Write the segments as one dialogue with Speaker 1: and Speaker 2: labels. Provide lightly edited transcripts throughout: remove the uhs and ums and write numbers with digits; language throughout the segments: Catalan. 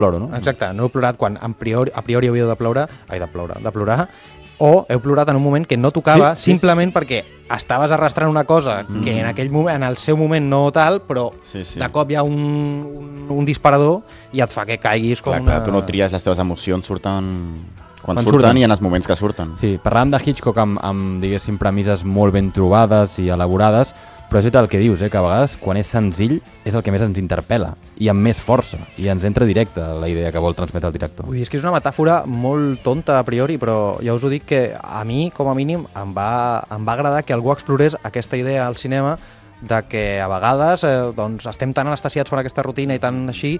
Speaker 1: ploro, no?
Speaker 2: Exacte, no heu plorat quan a priori havíeu de plorar, o heu plorat en un moment que no tocava, simplement perquè estaves arrastrant una cosa que en aquell moment, en el seu moment no tal, però de cop hi ha un disparador i et fa que caiguis com
Speaker 3: Clar, tu no tries, les teves emocions surten quan surten i en els moments que surten.
Speaker 1: Sí, parlàvem de Hitchcock amb diguéssim, premisses molt ben trobades i elaborades, però és veritat el que dius, que a vegades quan és senzill és el que més ens interpel·la i amb més força, i ens entra directe la idea que vol transmetre el director.
Speaker 2: Vull dir, és que és una metàfora molt tonta a priori, però ja us ho dic que a mi, com a mínim, em va agradar que algú explorés aquesta idea al cinema de que a vegades doncs, estem tan anestesiats per aquesta rutina i tan així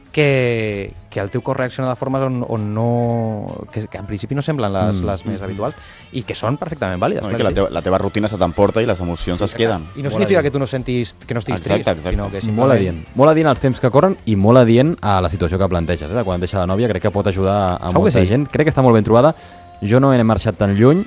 Speaker 2: que el teu cos reacciona de formes on no... que en principi no semblen les més habituals i que són perfectament vàlides.
Speaker 3: No, que la teva rutina se t'emporta i les emocions es queden.
Speaker 2: I no significa que tu no sentis que no estiguis trist, sinó que
Speaker 1: molt adient. Molt adient als temps que corren i molt adient a la situació que planteges. De quan deixa la nòvia crec que pot ajudar a molta gent. Crec que està molt ben trobada. Jo no he marxat tan lluny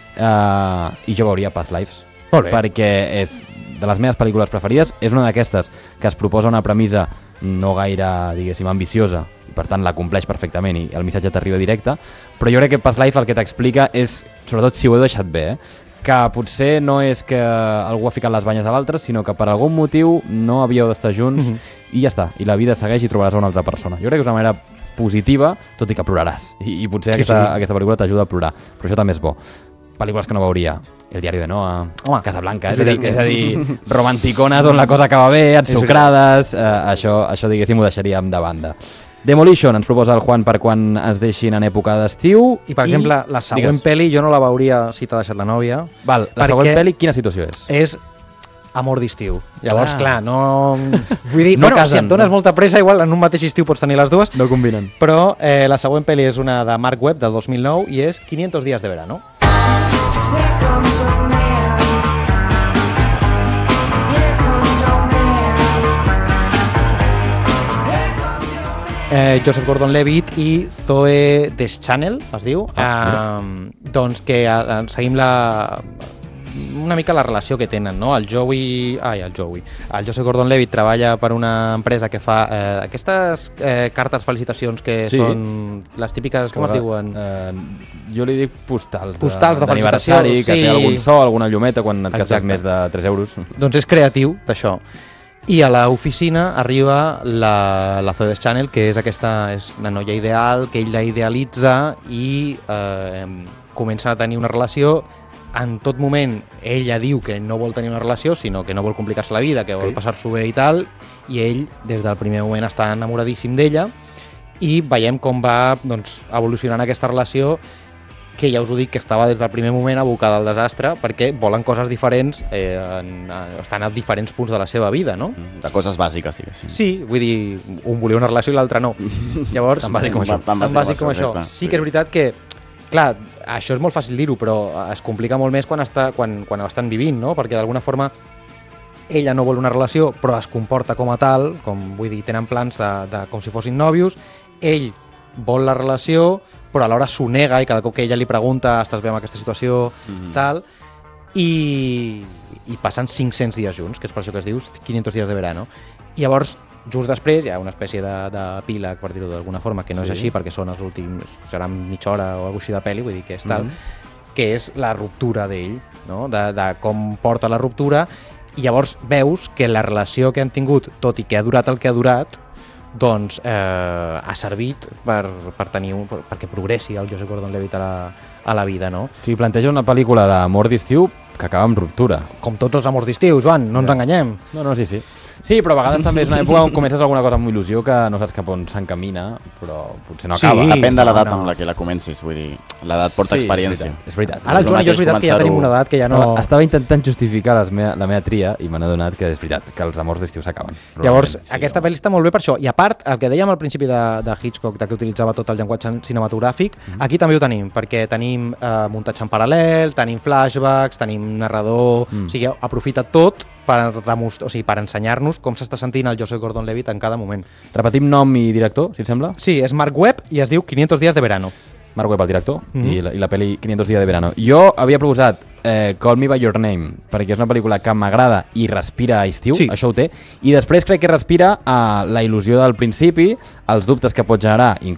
Speaker 1: i jo veuria Past Lives. Perquè és de les meves pel·lícules preferides. És una d'aquestes que es proposa una premissa no gaire, diguéssim, ambiciosa, i per tant la compleix perfectament i el missatge t'arriba directe, però jo crec que Past Life el que t'explica és, sobretot si ho heu deixat bé, que potser no és que algú ha ficat les banyes a l'altre, sinó que per algun motiu no havíeu d'estar junts i ja està, i la vida segueix i trobaràs una altra persona. Jo crec que és una manera positiva, tot i que ploraràs, i potser aquesta pel·lícula t'ajuda a plorar, però això també és bo. Pel·lícules que no veuria, El diari de Noah, Casablanca, és a dir, romanticones on la cosa acaba bé, ensucrades, això diguéssim ho deixaríem de banda. Demolition ens proposa el Juan per quan es deixin en època d'estiu.
Speaker 2: I per exemple, la següent pel·li jo no la veuria si t'ha deixat la nòvia.
Speaker 1: Val, la següent pel·li quina situació és?
Speaker 2: És amor d'estiu. Llavors, clar, no... Vull dir, no casen, si et dones molta pressa, igual en un mateix estiu pots tenir les dues.
Speaker 1: No combinen.
Speaker 2: Però la següent pel·li és una de Mark Webb, del 2009, i és 500 días de verano. Joseph Gordon-Levitt i Zoe Deschanel, es diu, doncs que seguim una mica la relació que tenen, no? El Joseph Gordon-Levitt treballa per una empresa que fa aquestes cartes felicitacions que són les típiques, com es diuen?
Speaker 1: Jo li dic postals
Speaker 2: d'aniversari,
Speaker 1: que té algun so, alguna llumeta quan et gastes més de 3 euros.
Speaker 2: Doncs és creatiu, d'això. I a l'oficina arriba la Zoe Deschanel, que és una noia ideal, que ell la idealitza i comencen a tenir una relació. En tot moment ella diu que no vol tenir una relació, sinó que no vol complicar-se la vida, que vol passar-s'ho bé i tal, i ell des del primer moment està enamoradíssim d'ella i veiem com va evolucionant aquesta relació, que ja us ho dic que estava des del primer moment abocada al desastre perquè volen coses diferents, estan a diferents punts de la seva vida, no?
Speaker 3: De coses bàsiques, diguéssim.
Speaker 2: Sí, vull dir, un volia una relació i l'altre no. Llavors,
Speaker 1: tan bàsic com això.
Speaker 2: Tan bàsic com això. Sí que és veritat que, clar, això és molt fàcil dir-ho, però es complica molt més quan estan vivint, no? Perquè d'alguna forma ella no vol una relació, però es comporta com a tal, vull dir, tenen plans com si fossin nòvios, ell vol la relació, però alhora s'ho nega i cada cop que ella li pregunta estàs bé amb aquesta situació, tal, i passen 500 dies junts, que és per això que es diu 500 días de verano. I llavors, just després, hi ha una espècie d'epíleg, per dir-ho d'alguna forma, que no és així, perquè són els últims, seran mitja hora o alguna cosa així de pel·li, vull dir que és tal, que és la ruptura d'ell, no? De com porta la ruptura, i llavors veus que la relació que han tingut, tot i que ha durat el que ha durat, doncs ha servit perquè progressi el Joseph Gordon-Levitt a la vida, no?
Speaker 1: O sigui, planteja una pel·lícula d'amor d'estiu que acaba amb ruptura.
Speaker 2: Com tots els amors d'estiu, Joan, no ens enganyem.
Speaker 1: No, sí. Sí, però a vegades també és una època on comences alguna cosa amb il·lusió que no saps cap on s'encamina, però potser no acaba.
Speaker 3: Sí, depèn de l'edat amb la que la comencis, vull dir, l'edat porta experiència.
Speaker 1: És veritat.
Speaker 2: Ara el Joan i jo és veritat que ja tenim una edat que ja no...
Speaker 1: Estava intentant justificar la meva tria i me n'he adonat que és veritat, que els amors d'estiu s'acaben.
Speaker 2: Llavors, aquesta pel·li està molt bé per això. I a part, el que dèiem al principi de Hitchcock, que utilitzava tot el llenguatge cinematogràfic, aquí també ho tenim, perquè tenim muntatge en paral·lel, tenim flashbacks, tenim narrador, o sigui, aprofita tot per ensenyar-nos com s'està sentint el Joseph Gordon-Levitt en cada moment.
Speaker 1: Repetim nom i director, si et sembla?
Speaker 2: Sí, és Mark Webb i es diu 500 días de verano.
Speaker 1: Marc Webb, el director, i la pel·li 500 días de verano. Jo havia proposat Call Me By Your Name, perquè és una pel·lícula que m'agrada i respira a estiu, això ho té, i després crec que respira a la il·lusió del principi, els dubtes que pot generar,